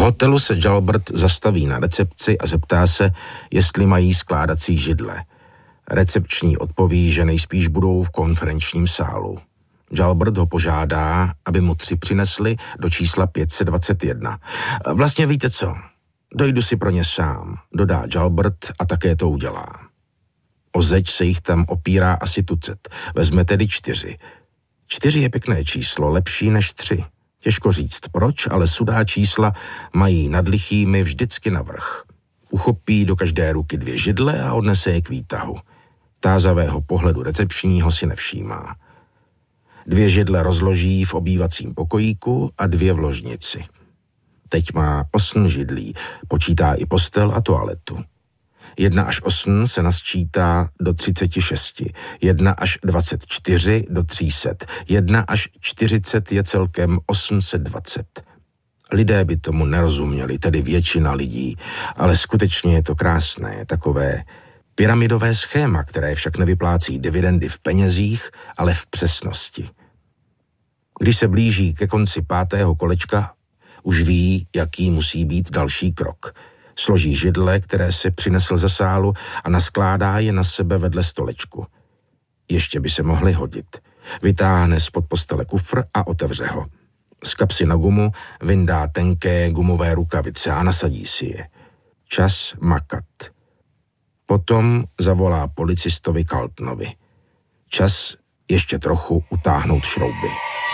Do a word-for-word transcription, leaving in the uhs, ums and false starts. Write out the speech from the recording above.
hotelu se Jalbert zastaví na recepci a zeptá se, jestli mají skládací židle. Recepční odpoví, že nejspíš budou v konferenčním sálu. Jalbert ho požádá, aby mu tři přinesli do čísla pět set dvacet jedna. Vlastně víte co? Dojdu si pro ně sám, dodá Jalbert a také to udělá. O zeď se jich tam opírá asi tucet. Vezme tedy čtyři. Čtyři je pěkné číslo, lepší než tři. Těžko říct proč, ale sudá čísla mají nad lichými vždycky navrch. Uchopí do každé ruky dvě židle a odnese je k výtahu. Tázavého pohledu recepčního si nevšímá. Dvě židle rozloží v obývacím pokojíku a dvě v ložnici. Teď má osm židlí, počítá i postel a toaletu. Jedna až osm se nasčítá do třiceti šesti, jedna až dvacet čtyři do tří set, jedna až čtyřicet je celkem osm set dvacet. Lidé by tomu nerozuměli, tedy většina lidí, ale skutečně je to krásné, takové pyramidové schéma, které však nevyplácí dividendy v penězích, ale v přesnosti. Když se blíží ke konci pátého kolečka, už ví, jaký musí být další krok. Složí židle, které si přinesl ze sálu a naskládá je na sebe vedle stolečku. Ještě by se mohly hodit. Vytáhne spod postele kufr a otevře ho. Z kapsy na gumu vyndá tenké gumové rukavice a nasadí si je. Čas makat. Potom zavolá policistovi Carltonovi. Čas ještě trochu utáhnout šrouby.